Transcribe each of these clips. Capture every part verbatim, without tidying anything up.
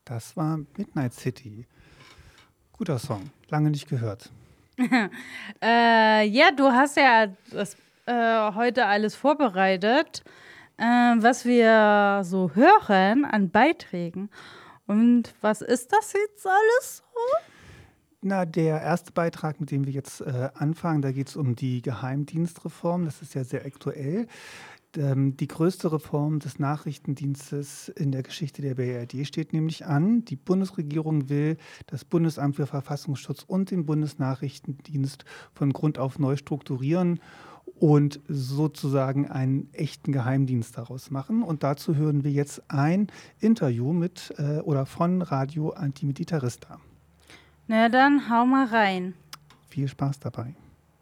Das war Midnight City. Guter Song, lange nicht gehört. äh, ja, du hast ja das, äh, heute alles vorbereitet, äh, was wir so hören an Beiträgen. Und was ist das jetzt alles so? Na, der erste Beitrag, mit dem wir jetzt äh, anfangen, da geht es um die Geheimdienstreform. Das ist ja sehr aktuell. Ähm, die größte Reform des Nachrichtendienstes in der Geschichte der B R D steht nämlich an. Die Bundesregierung will das Bundesamt für Verfassungsschutz und den Bundesnachrichtendienst von Grund auf neu strukturieren und sozusagen einen echten Geheimdienst daraus machen. Und dazu hören wir jetzt ein Interview mit äh, oder von Radio Antimilitarista. Na dann hau mal rein. Viel Spaß dabei.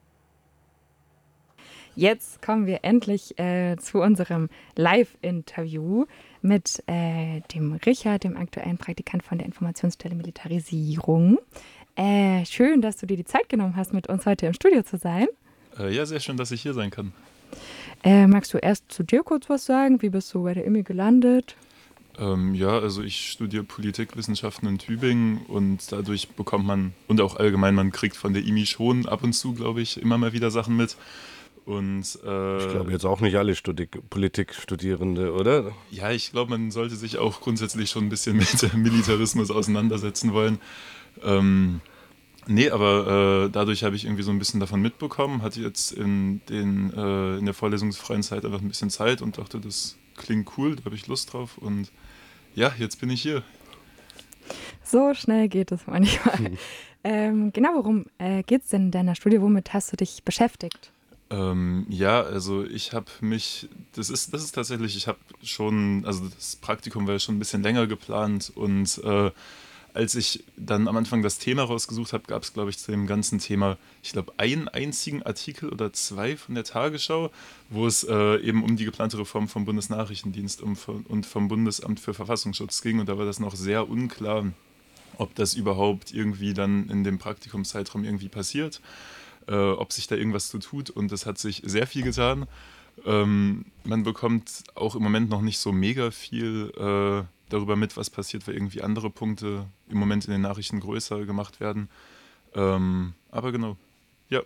Jetzt kommen wir endlich äh, zu unserem Live-Interview mit äh, dem Richard, dem aktuellen Praktikant von der Informationsstelle Militarisierung. Äh, schön, dass du dir die Zeit genommen hast, mit uns heute im Studio zu sein. Äh, ja, sehr schön, dass ich hier sein kann. Äh, magst du erst zu dir kurz was sagen? Wie bist du bei der I M I gelandet? Ähm, ja, also ich studiere Politikwissenschaften in Tübingen und dadurch bekommt man, und auch allgemein, man kriegt von der I M I schon ab und zu, glaube ich, immer mal wieder Sachen mit. Und, äh, ich glaube jetzt auch nicht alle Studi- Politikstudierende, oder? Ja, ich glaube, man sollte sich auch grundsätzlich schon ein bisschen mit Militarismus auseinandersetzen wollen. Ähm, nee, aber äh, dadurch habe ich irgendwie so ein bisschen davon mitbekommen, hatte jetzt in, den, äh, in der vorlesungsfreien Zeit einfach ein bisschen Zeit und dachte, das klingt cool, da habe ich Lust drauf und ja, jetzt bin ich hier. So schnell geht es manchmal. Hm. Ähm, genau, worum äh, geht es denn in deiner Studie? Womit hast du dich beschäftigt? Ähm, ja, also ich habe mich, das ist, das ist tatsächlich, ich habe schon, also das Praktikum war ja schon ein bisschen länger geplant und äh, als ich dann am Anfang das Thema rausgesucht habe, gab es, glaube ich, zu dem ganzen Thema, ich glaube, einen einzigen Artikel oder zwei von der Tagesschau, wo es äh, eben um die geplante Reform vom Bundesnachrichtendienst um, und vom Bundesamt für Verfassungsschutz ging. Und da war das noch sehr unklar, ob das überhaupt irgendwie dann in dem Praktikumszeitraum irgendwie passiert, äh, ob sich da irgendwas zu tut. Und es hat sich sehr viel getan. Ähm, man bekommt auch im Moment noch nicht so mega viel äh, darüber mit, was passiert, weil irgendwie andere Punkte im Moment in den Nachrichten größer gemacht werden. Ähm, aber genau, ja.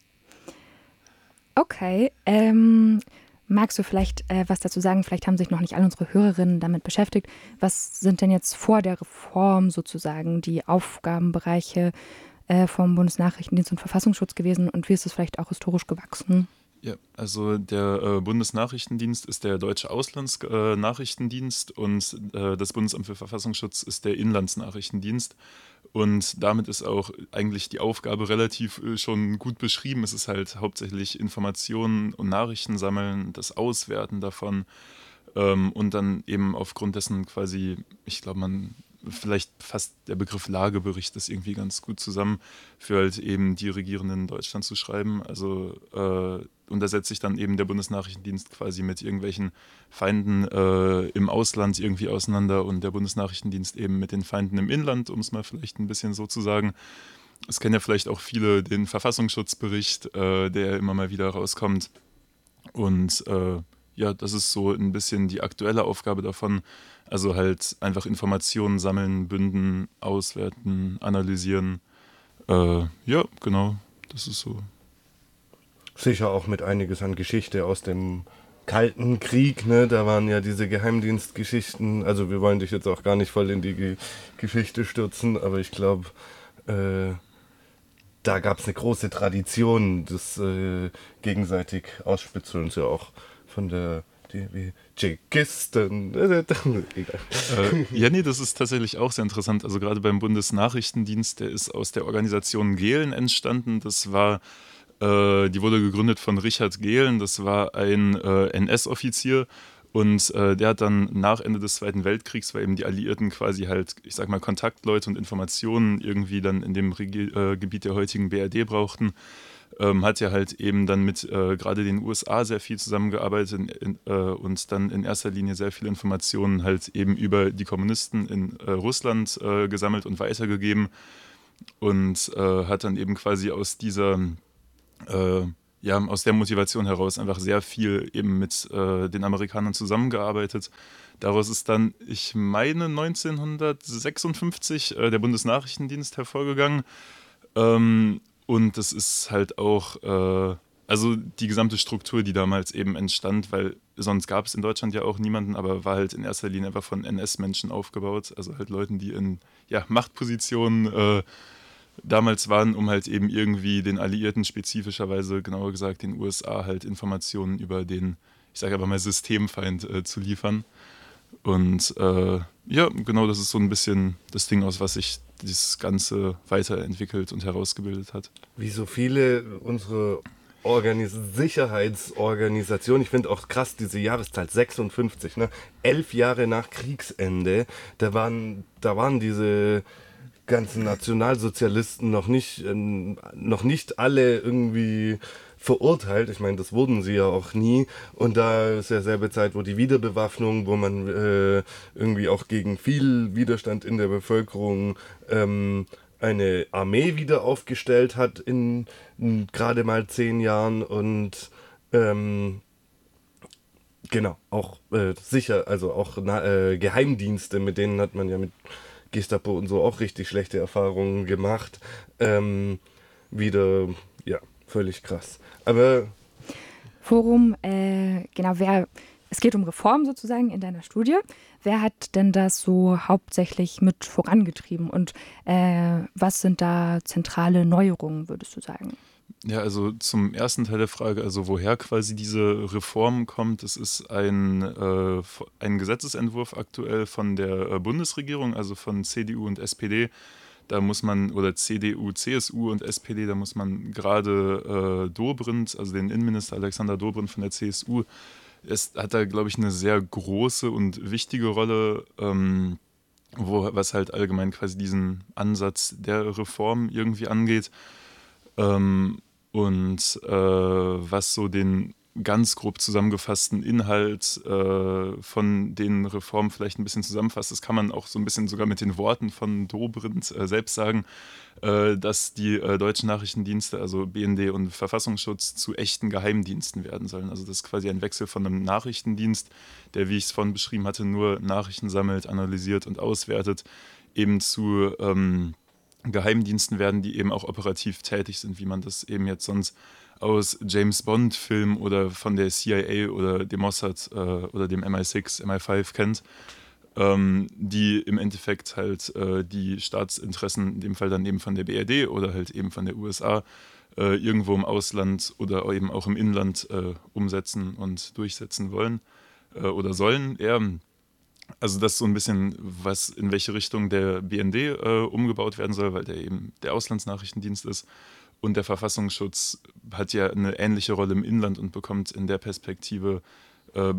Okay, ähm, magst du vielleicht äh, was dazu sagen? Vielleicht haben sich noch nicht alle unsere Hörerinnen damit beschäftigt. Was sind denn jetzt vor der Reform sozusagen die Aufgabenbereiche äh, vom Bundesnachrichtendienst und Verfassungsschutz gewesen und wie ist es vielleicht auch historisch gewachsen? Ja, also der äh, Bundesnachrichtendienst ist der deutsche Auslandsnachrichtendienst äh, und äh, das Bundesamt für Verfassungsschutz ist der Inlandsnachrichtendienst. Und damit ist auch eigentlich die Aufgabe relativ äh, schon gut beschrieben. Es ist halt hauptsächlich Informationen und Nachrichten sammeln, das Auswerten davon ähm, und dann eben aufgrund dessen quasi, ich glaube, man vielleicht fasst der Begriff Lagebericht das irgendwie ganz gut zusammen, für halt eben die Regierenden in Deutschland zu schreiben. Also äh, und da setzt sich dann eben der Bundesnachrichtendienst quasi mit irgendwelchen Feinden äh, im Ausland irgendwie auseinander und der Bundesnachrichtendienst eben mit den Feinden im Inland, um es mal vielleicht ein bisschen so zu sagen. Es kennen ja vielleicht auch viele den Verfassungsschutzbericht, äh, der immer mal wieder rauskommt. Und äh, ja, das ist so ein bisschen die aktuelle Aufgabe davon. Also halt einfach Informationen sammeln, bünden, auswerten, analysieren. Äh, ja, genau, das ist so. Sicher auch mit einiges an Geschichte aus dem Kalten Krieg, ne? Da waren ja diese Geheimdienstgeschichten. Also wir wollen dich jetzt auch gar nicht voll in die Ge- Geschichte stürzen, aber ich glaube, äh, da gab es eine große Tradition des äh, gegenseitig Ausspitzelns ja auch von der die, wie Tschechisten. äh, ja, nee, das ist tatsächlich auch sehr interessant. Also gerade beim Bundesnachrichtendienst, der ist aus der Organisation Gehlen entstanden. Das war, äh, die wurde gegründet von Richard Gehlen. Das war ein äh, N S-Offizier. Und äh, der hat dann nach Ende des Zweiten Weltkriegs, weil eben die Alliierten quasi halt, ich sag mal, Kontaktleute und Informationen irgendwie dann in dem Regi- äh, Gebiet der heutigen B R D brauchten, ähm, hat er halt eben dann mit äh, gerade den U S A sehr viel zusammengearbeitet in, in, äh, und dann in erster Linie sehr viele Informationen halt eben über die Kommunisten in äh, Russland äh, gesammelt und weitergegeben und äh, hat dann eben quasi aus dieser äh, ja, aus der Motivation heraus einfach sehr viel eben mit äh, den Amerikanern zusammengearbeitet. Daraus ist dann, ich meine, neunzehnhundertsechsundfünfzig äh, der Bundesnachrichtendienst hervorgegangen. Ähm, und das ist halt auch, äh, also die gesamte Struktur, die damals eben entstand, weil sonst gab es in Deutschland ja auch niemanden, aber war halt in erster Linie einfach von N S-Menschen aufgebaut, also halt Leuten, die in ja, Machtpositionen äh, damals waren, um halt eben irgendwie den Alliierten, spezifischerweise genauer gesagt den U S A, halt Informationen über den, ich sage aber mal, Systemfeind äh, zu liefern. Und äh, ja, genau, das ist so ein bisschen das Ding, aus was sich dieses Ganze weiterentwickelt und herausgebildet hat. Wie so viele unsere Organis- Sicherheitsorganisationen, ich finde auch krass diese Jahreszahl sechsundfünfzig, ne? Elf Jahre nach Kriegsende, da waren, da waren diese ganzen Nationalsozialisten noch nicht, äh, noch nicht alle irgendwie verurteilt. Ich meine, das wurden sie ja auch nie. Und da ist ja selbe Zeit, wo die Wiederbewaffnung, wo man äh, irgendwie auch gegen viel Widerstand in der Bevölkerung ähm, eine Armee wieder aufgestellt hat in, in gerade mal zehn Jahren und ähm, genau, auch äh, sicher, also auch na, äh, Geheimdienste, mit denen hat man ja mit Gestapo und so auch richtig schlechte Erfahrungen gemacht. Ähm, wieder, ja, völlig krass. Aber Forum, äh, genau, wer, es geht um Reform sozusagen in deiner Studie. Wer hat denn das so hauptsächlich mit vorangetrieben und äh, was sind da zentrale Neuerungen, würdest du sagen? Ja, also zum ersten Teil der Frage, also woher quasi diese Reform kommt, es ist ein, äh, ein Gesetzesentwurf aktuell von der äh, Bundesregierung, also von C D U und S P D. Da muss man, oder C D U, C S U und S P D, da muss man gerade äh, Dobrindt, also den Innenminister Alexander Dobrindt von der C S U, es hat da, glaube ich, eine sehr große und wichtige Rolle, ähm, wo, was halt allgemein quasi diesen Ansatz der Reform irgendwie angeht. Ähm, und äh, was so den ganz grob zusammengefassten Inhalt äh, von den Reformen vielleicht ein bisschen zusammenfasst, das kann man auch so ein bisschen sogar mit den Worten von Dobrindt äh, selbst sagen, äh, dass die äh, deutschen Nachrichtendienste, also B N D und Verfassungsschutz, zu echten Geheimdiensten werden sollen. Also das ist quasi ein Wechsel von einem Nachrichtendienst, der, wie ich es vorhin beschrieben hatte, nur Nachrichten sammelt, analysiert und auswertet, eben zu ähm, Geheimdiensten werden, die eben auch operativ tätig sind, wie man das eben jetzt sonst aus James-Bond-Filmen oder von der C I A oder dem Mossad äh, oder dem M I sechs, M I fünf kennt, ähm, die im Endeffekt halt äh, die Staatsinteressen, in dem Fall dann eben von der B R D oder halt eben von der U S A, äh, irgendwo im Ausland oder eben auch im Inland äh, umsetzen und durchsetzen wollen äh, oder sollen eher. Also das ist so ein bisschen, was in welche Richtung der B N D äh, umgebaut werden soll, weil der eben der Auslandsnachrichtendienst ist. Und der Verfassungsschutz hat ja eine ähnliche Rolle im Inland und bekommt in der Perspektive äh,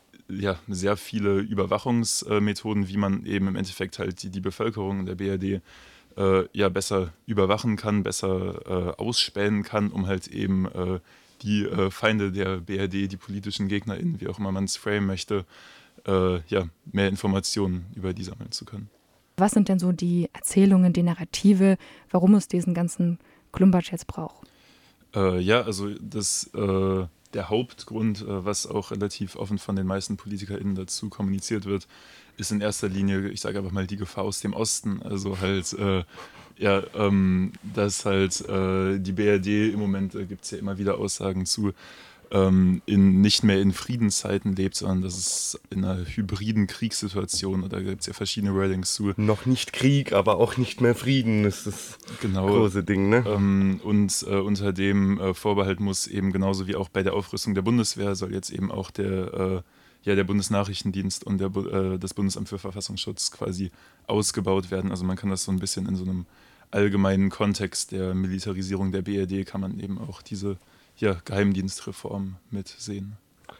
ja, sehr viele Überwachungsmethoden, wie man eben im Endeffekt halt die, die Bevölkerung in der B R D äh, ja besser überwachen kann, besser äh, ausspähen kann, um halt eben äh, die äh, Feinde der B R D, die politischen GegnerInnen, wie auch immer man es framen möchte, Äh, ja, mehr Informationen über die sammeln zu können. Was sind denn so die Erzählungen, die Narrative, warum es diesen ganzen Klumpatsch jetzt braucht? Äh, ja, also das, äh, der Hauptgrund, äh, was auch relativ offen von den meisten PolitikerInnen dazu kommuniziert wird, ist in erster Linie, ich sage einfach mal, die Gefahr aus dem Osten. Also halt, äh, ja, ähm, dass halt äh, die B R D im Moment, äh, gibt es ja immer wieder Aussagen zu, ähm, in, nicht mehr in Friedenszeiten lebt, sondern dass es in einer hybriden Kriegssituation, oder da gibt es ja verschiedene Wordings zu. Noch nicht Krieg, aber auch nicht mehr Frieden ist das genau, große Ding, ne? Ähm, und äh, unter dem äh, Vorbehalt muss eben genauso wie auch bei der Aufrüstung der Bundeswehr soll jetzt eben auch der, äh, ja, der Bundesnachrichtendienst und der, äh, das Bundesamt für Verfassungsschutz quasi ausgebaut werden. Also man kann das so ein bisschen in so einem allgemeinen Kontext der Militarisierung der B R D, kann man eben auch diese ja, Geheimdienstreform mitsehen.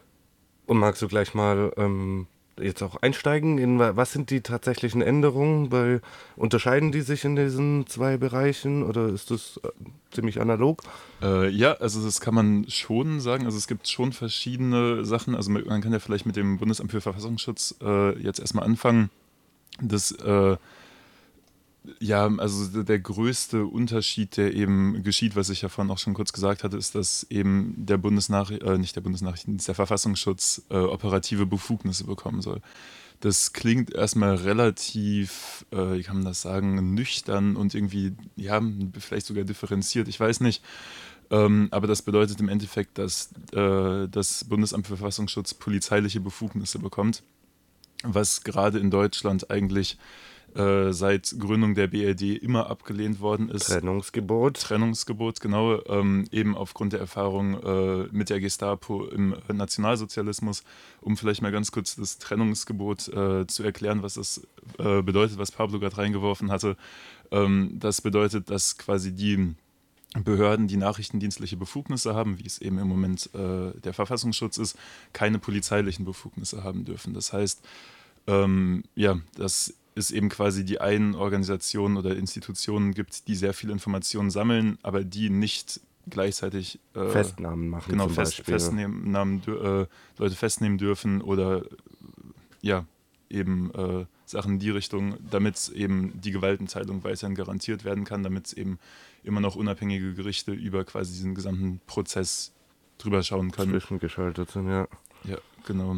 Und magst du gleich mal ähm, jetzt auch einsteigen in was sind die tatsächlichen Änderungen? Bei, unterscheiden die sich in diesen zwei Bereichen oder ist das äh, ziemlich analog? Äh, ja, also das kann man schon sagen. Also es gibt schon verschiedene Sachen. Also man kann ja vielleicht mit dem Bundesamt für Verfassungsschutz äh, jetzt erstmal anfangen. Das äh, Ja, also der größte Unterschied, der eben geschieht, was ich ja vorhin auch schon kurz gesagt hatte, ist, dass eben der Bundesnachricht, äh, nicht der Bundesnachrichtendienst, der Verfassungsschutz äh, operative Befugnisse bekommen soll. Das klingt erstmal relativ, äh, wie kann man das sagen, nüchtern und irgendwie, ja, vielleicht sogar differenziert, ich weiß nicht. Ähm, aber das bedeutet im Endeffekt, dass äh, das Bundesamt für Verfassungsschutz polizeiliche Befugnisse bekommt, was gerade in Deutschland eigentlich äh, seit Gründung der B R D immer abgelehnt worden ist. Trennungsgebot. Trennungsgebot, genau, ähm, eben aufgrund der Erfahrung äh, mit der Gestapo im Nationalsozialismus. Um vielleicht mal ganz kurz das Trennungsgebot äh, zu erklären, was das äh, bedeutet, was Pablo gerade reingeworfen hatte. Ähm, das bedeutet, dass quasi die Behörden, die nachrichtendienstliche Befugnisse haben, wie es eben im Moment äh, der Verfassungsschutz ist, keine polizeilichen Befugnisse haben dürfen. Das heißt, ähm, ja, dass es eben quasi die einen Organisationen oder Institutionen gibt, die sehr viele Informationen sammeln, aber die nicht gleichzeitig äh, Festnahmen machen genau, zum fest, Beispiel. festnehmen, äh, Leute festnehmen dürfen oder ja, eben äh, Sachen in die Richtung, damit eben die Gewaltenteilung weiterhin garantiert werden kann, damit es eben immer noch unabhängige Gerichte über quasi diesen gesamten Prozess drüber schauen können. Zwischengeschaltet sind, ja. Ja, genau.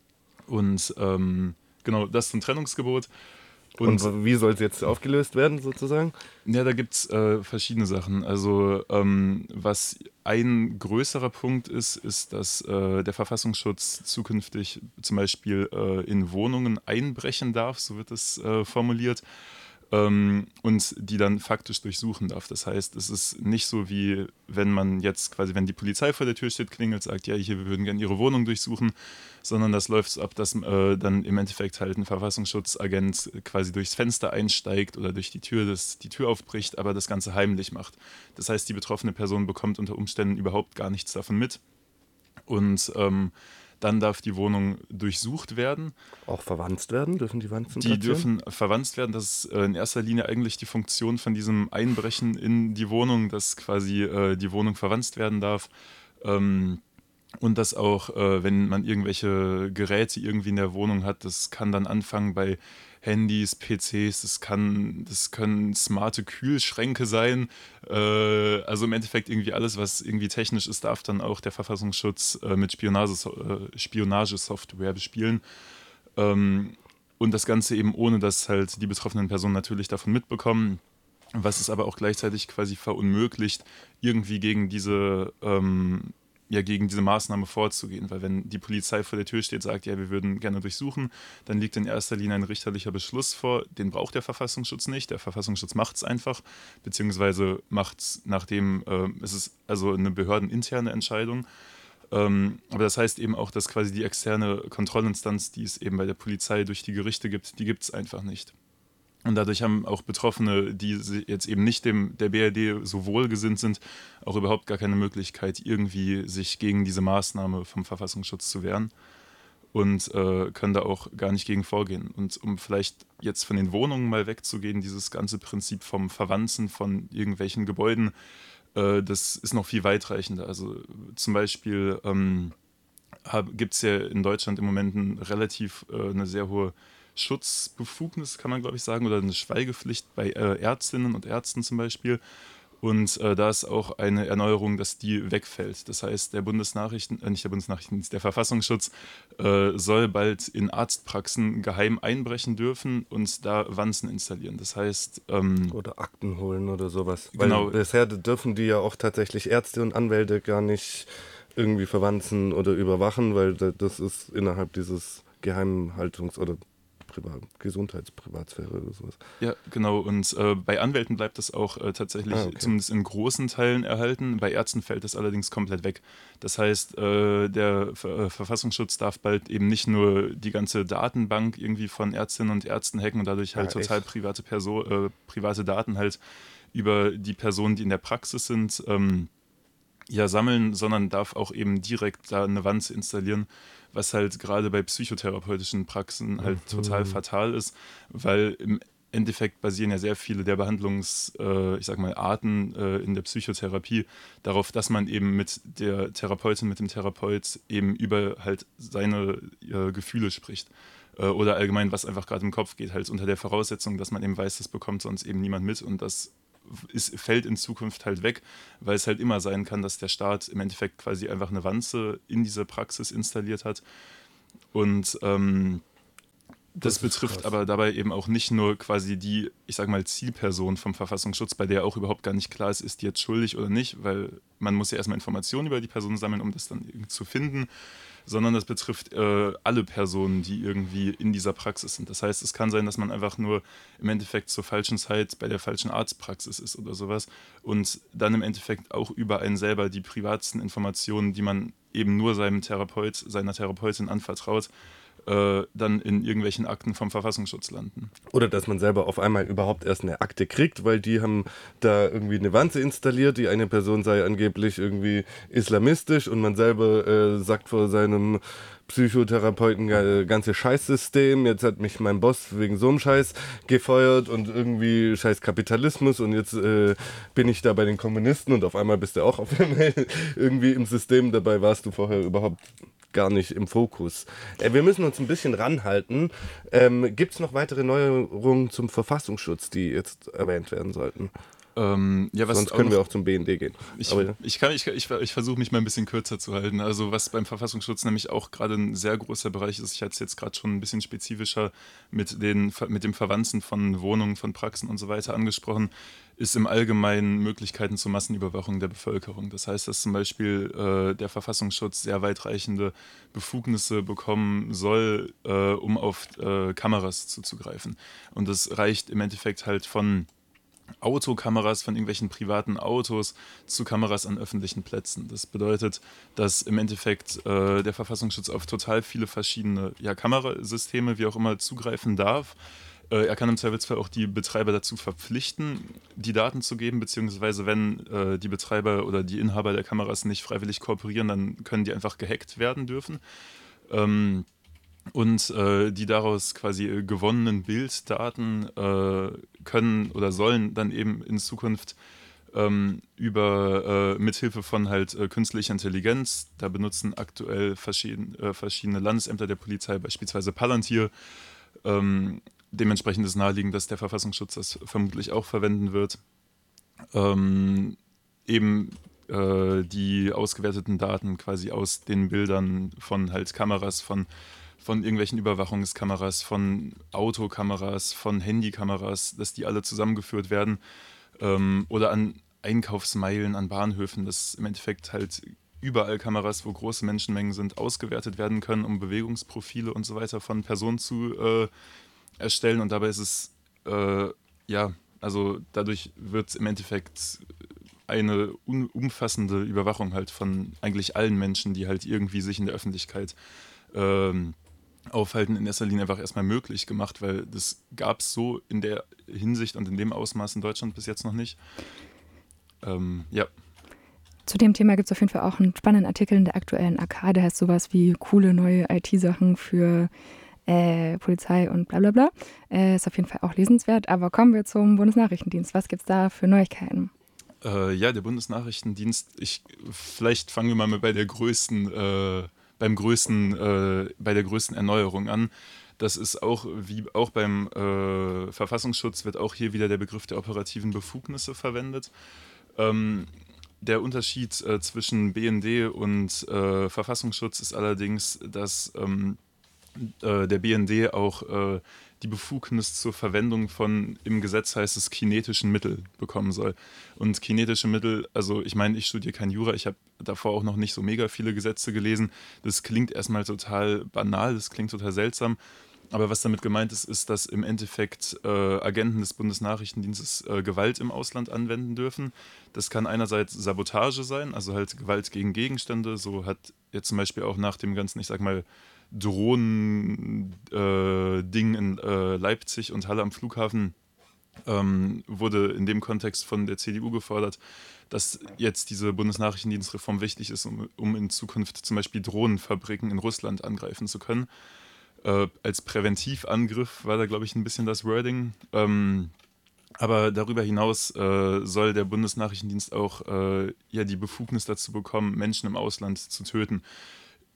Und ähm, genau, das ist ein Trennungsgebot. Und, Und wie soll es jetzt aufgelöst werden, sozusagen? Ja, da gibt es äh, verschiedene Sachen. Also ähm, was ein größerer Punkt ist, ist, dass äh, der Verfassungsschutz zukünftig zum Beispiel äh, in Wohnungen einbrechen darf, so wird es äh, formuliert, ähm, und die dann faktisch durchsuchen darf. Das heißt, es ist nicht so wie, wenn man jetzt quasi, wenn die Polizei vor der Tür steht, klingelt, sagt, ja, hier, wir würden gerne Ihre Wohnung durchsuchen, sondern das läuft so ab, dass äh, dann im Endeffekt halt ein Verfassungsschutzagent quasi durchs Fenster einsteigt oder durch die Tür das, die Tür aufbricht, aber das Ganze heimlich macht. Das heißt, die betroffene Person bekommt unter Umständen überhaupt gar nichts davon mit und ähm, dann darf die Wohnung durchsucht werden. Auch verwanzt werden? Dürfen die Wanzen Die platzieren? dürfen verwanzt werden. Das ist äh, in erster Linie eigentlich die Funktion von diesem Einbrechen in die Wohnung, dass quasi äh, die Wohnung verwanzt werden darf. Ähm, und dass auch, äh, wenn man irgendwelche Geräte irgendwie in der Wohnung hat, das kann dann anfangen bei Handys, P Cs, das, kann, das können smarte Kühlschränke sein. Äh, also im Endeffekt irgendwie alles, was irgendwie technisch ist, darf dann auch der Verfassungsschutz äh, mit Spionage, äh, Spionagesoftware bespielen. Ähm, und das Ganze eben ohne, dass halt die betroffenen Personen natürlich davon mitbekommen, was es aber auch gleichzeitig quasi verunmöglicht, irgendwie gegen diese ähm, ja, gegen diese Maßnahme vorzugehen, weil wenn die Polizei vor der Tür steht, sagt, ja, wir würden gerne durchsuchen, dann liegt in erster Linie ein richterlicher Beschluss vor, den braucht der Verfassungsschutz nicht, der Verfassungsschutz macht es einfach, beziehungsweise macht es nachdem, äh, es ist also eine behördeninterne Entscheidung, ähm, aber das heißt eben auch, dass quasi die externe Kontrollinstanz, die es eben bei der Polizei durch die Gerichte gibt, die gibt es einfach nicht. Und dadurch haben auch Betroffene, die jetzt eben nicht dem der B R D so wohlgesinnt sind, auch überhaupt gar keine Möglichkeit, irgendwie sich gegen diese Maßnahme vom Verfassungsschutz zu wehren und äh, können da auch gar nicht gegen vorgehen. Und um vielleicht jetzt von den Wohnungen mal wegzugehen, dieses ganze Prinzip vom Verwanzen von irgendwelchen Gebäuden, äh, das ist noch viel weitreichender. Also zum Beispiel ähm, gibt es ja in Deutschland im Moment ein relativ äh, eine sehr hohe Schutzbefugnis, kann man glaube ich sagen, oder eine Schweigepflicht bei äh, Ärztinnen und Ärzten zum Beispiel. Und äh, da ist auch eine Erneuerung, dass die wegfällt. Das heißt, der Bundesnachrichten, äh, nicht der Bundesnachrichtendienst, der Verfassungsschutz äh, soll bald in Arztpraxen geheim einbrechen dürfen und da Wanzen installieren. Das heißt... Ähm, oder Akten holen oder sowas. Genau. Weil bisher dürfen die ja auch tatsächlich Ärzte und Anwälte gar nicht irgendwie verwanzen oder überwachen, weil das ist innerhalb dieses Geheimhaltungs- oder Privat- Gesundheitsprivatsphäre oder sowas. Ja, genau. Und äh, bei Anwälten bleibt das auch äh, tatsächlich Ah, okay. zumindest in großen Teilen erhalten. Bei Ärzten fällt das allerdings komplett weg. Das heißt, äh, der Ver- äh, Verfassungsschutz darf bald eben nicht nur die ganze Datenbank irgendwie von Ärztinnen und Ärzten hacken und dadurch halt Ah, total echt? private, Perso äh, private Daten halt über die Personen, die in der Praxis sind, ähm, ja, sammeln, sondern darf auch eben direkt da eine Wanze installieren, was halt gerade bei psychotherapeutischen Praxen halt Mhm. total fatal ist, weil im Endeffekt basieren ja sehr viele der Behandlungs, äh, ich sag mal, Arten äh, in der Psychotherapie darauf, dass man eben mit der Therapeutin, mit dem Therapeut eben über halt seine äh, Gefühle spricht. äh, oder allgemein, was einfach gerade im Kopf geht, halt unter der Voraussetzung, dass man eben weiß, das bekommt sonst eben niemand mit und das ist, fällt in Zukunft halt weg, weil es halt immer sein kann, dass der Staat im Endeffekt quasi einfach eine Wanze in diese Praxis installiert hat und ähm, das, das betrifft krass. Aber dabei eben auch nicht nur quasi die, ich sag mal, Zielperson vom Verfassungsschutz, bei der auch überhaupt gar nicht klar ist, ist die jetzt schuldig oder nicht, weil man muss ja erstmal Informationen über die Person sammeln, um das dann irgendwie zu finden, sondern das betrifft äh, alle Personen, die irgendwie in dieser Praxis sind. Das heißt, es kann sein, dass man einfach nur im Endeffekt zur falschen Zeit bei der falschen Arztpraxis ist oder sowas und dann im Endeffekt auch über einen selber die privatsten Informationen, die man eben nur seinem Therapeut, seiner Therapeutin anvertraut, äh, dann in irgendwelchen Akten vom Verfassungsschutz landen. Oder dass man selber auf einmal überhaupt erst eine Akte kriegt, weil die haben da irgendwie eine Wanze installiert, die eine Person sei angeblich irgendwie islamistisch und man selber äh, sagt vor seinem Psychotherapeuten äh, ganze Scheißsystem, jetzt hat mich mein Boss wegen so einem Scheiß gefeuert und irgendwie scheiß Kapitalismus und jetzt äh, bin ich da bei den Kommunisten und auf einmal bist du auch auf einmal irgendwie im System, dabei warst du vorher überhaupt gar nicht im Fokus. Äh, wir müssen uns ein bisschen ranhalten. Ähm, gibt es noch weitere Neuerungen zum Verfassungsschutz, die jetzt erwähnt werden sollten? Ähm, ja, was Sonst können wir auch zum B N D gehen. Ich, Aber, ja. ich, ich, ich, ich versuche mich mal ein bisschen kürzer zu halten. Also was beim Verfassungsschutz nämlich auch gerade ein sehr großer Bereich ist, ich hatte es jetzt gerade schon ein bisschen spezifischer mit, den, mit dem Verwanzen von Wohnungen, von Praxen und so weiter angesprochen, ist im Allgemeinen Möglichkeiten zur Massenüberwachung der Bevölkerung. Das heißt, dass zum Beispiel äh, der Verfassungsschutz sehr weitreichende Befugnisse bekommen soll, äh, um auf äh, Kameras zuzugreifen. Und das reicht im Endeffekt halt von Autokameras von irgendwelchen privaten Autos zu Kameras an öffentlichen Plätzen. Das bedeutet, dass im Endeffekt äh, der Verfassungsschutz auf total viele verschiedene ja, Kamerasysteme, wie auch immer, zugreifen darf. Äh, er kann im Zweifelsfall auch die Betreiber dazu verpflichten, die Daten zu geben, beziehungsweise wenn äh, die Betreiber oder die Inhaber der Kameras nicht freiwillig kooperieren, dann können die einfach gehackt werden dürfen. Ähm, Und äh, die daraus quasi äh, gewonnenen Bilddaten äh, können oder sollen dann eben in Zukunft ähm, über äh, mithilfe von halt äh, künstlicher Intelligenz, da benutzen aktuell verschieden, äh, verschiedene Landesämter der Polizei, beispielsweise Palantir. Ähm, dementsprechend ist naheliegend, dass der Verfassungsschutz das vermutlich auch verwenden wird. Ähm, eben äh, die ausgewerteten Daten quasi aus den Bildern von halt Kameras, von von irgendwelchen Überwachungskameras, von Autokameras, von Handykameras, dass die alle zusammengeführt werden ähm, oder an Einkaufsmeilen, an Bahnhöfen, dass im Endeffekt halt überall Kameras, wo große Menschenmengen sind, ausgewertet werden können, um Bewegungsprofile und so weiter von Personen zu äh, erstellen und dabei ist es, äh, ja, also dadurch wird im Endeffekt eine un- umfassende Überwachung halt von eigentlich allen Menschen, die halt irgendwie sich in der Öffentlichkeit ähm, aufhalten, in erster Linie einfach erstmal möglich gemacht, weil das gab es so in der Hinsicht und in dem Ausmaß in Deutschland bis jetzt noch nicht. Ähm, ja. Zu dem Thema gibt es auf jeden Fall auch einen spannenden Artikel in der aktuellen A K, der heißt sowas wie coole neue I T-Sachen für äh, Polizei und bla bla bla. Äh, ist auf jeden Fall auch lesenswert, aber kommen wir zum Bundesnachrichtendienst. Was gibt es da für Neuigkeiten? Äh, ja, der Bundesnachrichtendienst, ich, vielleicht fangen wir mal mit bei der größten äh, beim größten, äh, bei der größten Erneuerung an. Das ist auch, wie auch beim äh, Verfassungsschutz, wird auch hier wieder der Begriff der operativen Befugnisse verwendet. Ähm, der Unterschied äh, zwischen B N D und äh, Verfassungsschutz ist allerdings, dass ähm, äh, der B N D auch äh, die Befugnis zur Verwendung von, im Gesetz heißt es, kinetischen Mitteln bekommen soll. Und kinetische Mittel, also ich meine, ich studiere kein Jura, ich habe davor auch noch nicht so mega viele Gesetze gelesen. Das klingt erstmal total banal, das klingt total seltsam. Aber was damit gemeint ist, ist, dass im Endeffekt äh, Agenten des Bundesnachrichtendienstes äh, Gewalt im Ausland anwenden dürfen. Das kann einerseits Sabotage sein, also halt Gewalt gegen Gegenstände. So hat jetzt zum Beispiel auch nach dem ganzen, ich sag mal, Drohnen-Ding äh, in äh, Leipzig und Halle am Flughafen ähm, wurde in dem Kontext von der C D U gefordert, dass jetzt diese Bundesnachrichtendienstreform wichtig ist, um, um in Zukunft zum Beispiel Drohnenfabriken in Russland angreifen zu können. Äh, als Präventivangriff war da, glaube ich, ein bisschen das Wording. Ähm, aber darüber hinaus äh, soll der Bundesnachrichtendienst auch äh, ja, die Befugnis dazu bekommen, Menschen im Ausland zu töten.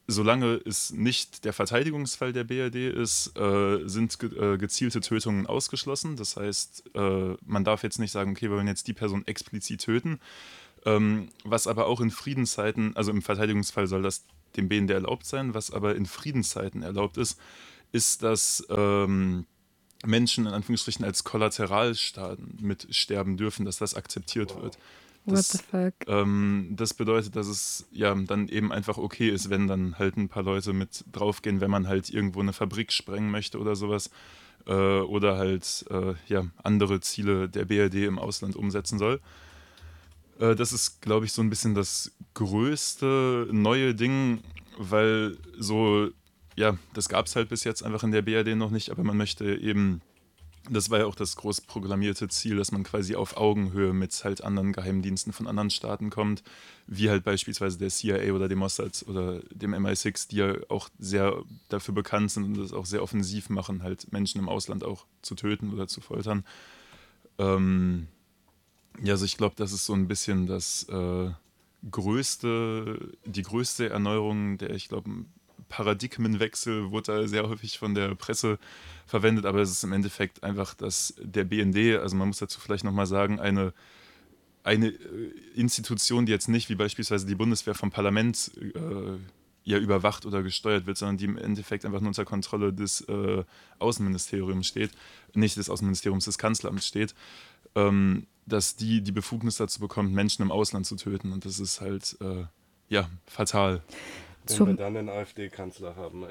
solange es nicht der Verteidigungsfall der B R D ist, äh, sind ge äh, gezielte Tötungen ausgeschlossen. Das heißt, äh, man darf jetzt nicht sagen, okay, wir wollen jetzt die Person explizit töten. Ähm, was aber auch in Friedenszeiten, also im Verteidigungsfall soll das dem B N D erlaubt sein, was aber in Friedenszeiten erlaubt ist, ist, dass ähm, Menschen in Anführungsstrichen als Kollateralschaden mitsterben dürfen, dass das akzeptiert wird. What Das, the fuck? ähm, das bedeutet, dass es ja dann eben einfach okay ist, wenn dann halt ein paar Leute mit draufgehen, wenn man halt irgendwo eine Fabrik sprengen möchte oder sowas. Äh, oder halt äh, ja, andere Ziele der B R D im Ausland umsetzen soll. Äh, das ist, glaube ich, so ein bisschen das größte neue Ding, weil so, ja, das gab es halt bis jetzt einfach in der B R D noch nicht, aber man möchte eben. Das war ja auch das groß proklamierte Ziel, dass man quasi auf Augenhöhe mit halt anderen Geheimdiensten von anderen Staaten kommt, wie halt beispielsweise der C I A oder dem Mossad oder dem M I sechs, die ja auch sehr dafür bekannt sind und das auch sehr offensiv machen, halt Menschen im Ausland auch zu töten oder zu foltern. Ähm, ja, also ich glaube, das ist so ein bisschen das äh, größte, die größte Erneuerung, der ich glaube, Paradigmenwechsel wurde da sehr häufig von der Presse verwendet, aber es ist im Endeffekt einfach, dass der B N D, also man muss dazu vielleicht nochmal sagen, eine, eine Institution, die jetzt nicht wie beispielsweise die Bundeswehr vom Parlament äh, ja überwacht oder gesteuert wird, sondern die im Endeffekt einfach nur unter Kontrolle des äh, Außenministeriums steht, nicht des Außenministeriums, des Kanzleramts steht, ähm, dass die die Befugnis dazu bekommt, Menschen im Ausland zu töten und das ist halt, äh, ja, fatal. Wenn Zum- wir dann einen AfD-Kanzler haben.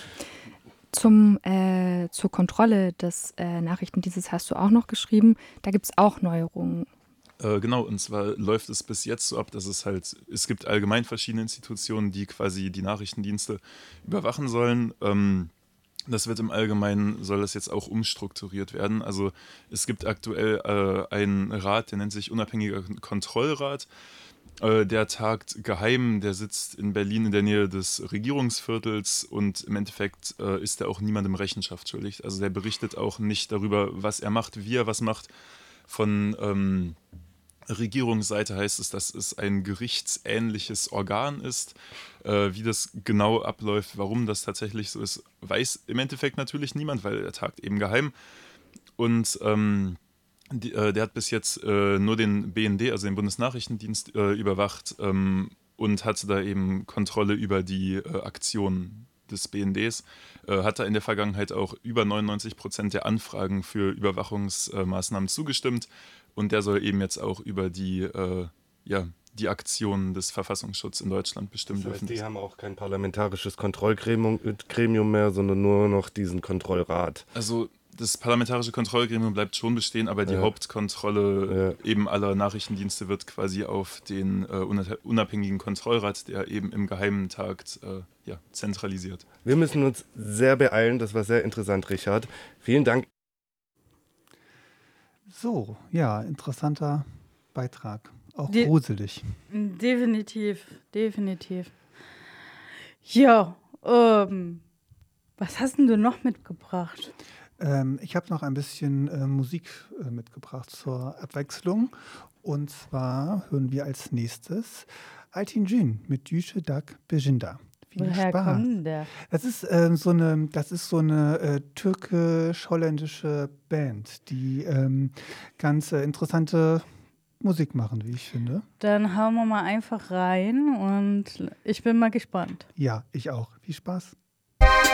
Zum, äh, zur Kontrolle des äh, Nachrichtendienstes hast du auch noch geschrieben. Da gibt es auch Neuerungen. Äh, genau, und zwar läuft es bis jetzt so ab, dass es halt, es gibt allgemein verschiedene Institutionen, die quasi die Nachrichtendienste überwachen sollen. Ähm, das wird im Allgemeinen, soll das jetzt auch umstrukturiert werden. Also es gibt aktuell äh, einen Rat, der nennt sich Unabhängiger Kontrollrat. Äh, der tagt geheim, der sitzt in Berlin in der Nähe des Regierungsviertels und im Endeffekt äh, ist er auch niemandem Rechenschaft schuldig. Also der berichtet auch nicht darüber, was er macht, wie er was macht. Von ähm, Regierungsseite heißt es, dass es ein gerichtsähnliches Organ ist. Äh, wie das genau abläuft, warum das tatsächlich so ist, weiß im Endeffekt natürlich niemand, weil er tagt eben geheim. Und ähm, die, äh, der hat bis jetzt äh, nur den B N D, also den Bundesnachrichtendienst, äh, überwacht ähm, und hatte da eben Kontrolle über die äh, Aktionen des B N Ds. Äh, hat da in der Vergangenheit auch über neunundneunzig Prozent der Anfragen für Überwachungsmaßnahmen zugestimmt und der soll eben jetzt auch über die, äh, ja, die Aktionen des Verfassungsschutzes in Deutschland bestimmen Das heißt, dürfen. die haben auch kein parlamentarisches Kontrollgremium Gremium mehr, sondern nur noch diesen Kontrollrat. Also das parlamentarische Kontrollgremium bleibt schon bestehen, aber die Ja. Hauptkontrolle Ja. eben aller Nachrichtendienste wird quasi auf den äh, unab- unabhängigen Kontrollrat, der eben im Geheimen tagt, äh, ja, zentralisiert. Wir müssen uns sehr beeilen, das war sehr interessant, Richard. Vielen Dank. So, ja, interessanter Beitrag. Auch Die- gruselig. Definitiv, definitiv. Ja, ähm, was hast denn du noch mitgebracht? Ähm, ich habe noch ein bisschen äh, Musik äh, mitgebracht zur Abwechslung. Und zwar hören wir als nächstes Altin Jin mit Yüce Dak Bejinda. Viel Woher Spaß. kommt denn der? Das ist ähm, so eine, das ist so eine äh, türkisch-holländische Band, die ähm, ganz äh, interessante Musik machen, wie ich finde. Dann hauen wir mal einfach rein und ich bin mal gespannt. Ja, ich auch. Viel Spaß.